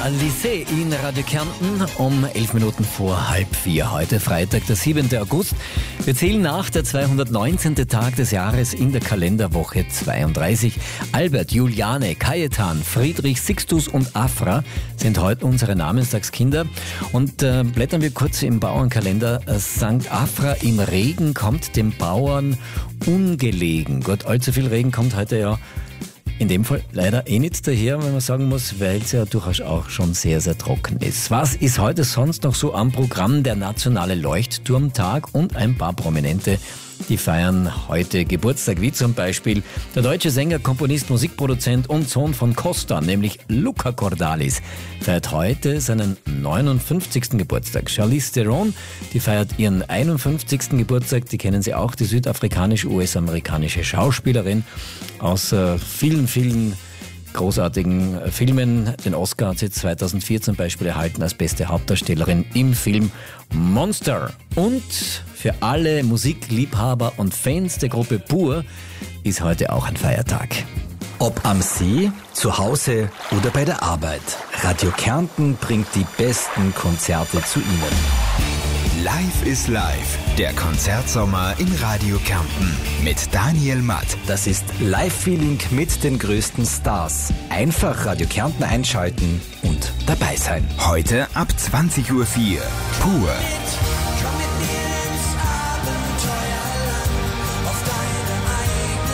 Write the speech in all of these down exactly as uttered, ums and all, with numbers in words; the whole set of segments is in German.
Lycée in Radio Kärnten um elf Minuten vor halb vier. Heute Freitag, der siebente August. Wir zählen nach, der zweihundertneunzehnte Tag des Jahres in der Kalenderwoche zweiunddreißig. Albert, Juliane, Kajetan, Friedrich, Sixtus und Afra sind heute unsere Namenstagskinder. Und äh, blättern wir kurz im Bauernkalender. Sankt Afra im Regen kommt dem Bauern ungelegen. Gott, allzu viel Regen kommt heute ja in dem Fall leider eh nicht daher, wenn man sagen muss, weil es ja durchaus auch schon sehr, sehr trocken ist. Was ist heute sonst noch so am Programm? Der nationale Leuchtturmtag und ein paar Prominente, die feiern heute Geburtstag, wie zum Beispiel der deutsche Sänger, Komponist, Musikproduzent und Sohn von Costa, nämlich Luca Cordalis, feiert heute seinen neunundfünfzigsten Geburtstag. Charlize Theron, die feiert ihren einundfünfzigsten Geburtstag, die kennen Sie auch, die südafrikanische-U S-amerikanische Schauspielerin aus äh, vielen, vielen großartigen Filmen. Den Oscar hat sie zweitausendvier zum Beispiel erhalten als beste Hauptdarstellerin im Film Monster. Und für alle Musikliebhaber und Fans der Gruppe Pur ist heute auch ein Feiertag. Ob am See, zu Hause oder bei der Arbeit, Radio Kärnten bringt die besten Konzerte zu Ihnen. Live is Live, der Konzertsommer in Radio Kärnten mit Daniel Matt. Das ist Live-Feeling mit den größten Stars. Einfach Radio Kärnten einschalten und dabei sein. Heute ab zwanzig Uhr vier. Pur.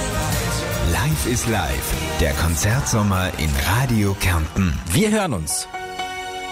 Live is Live, der Konzertsommer in Radio Kärnten. Wir hören uns.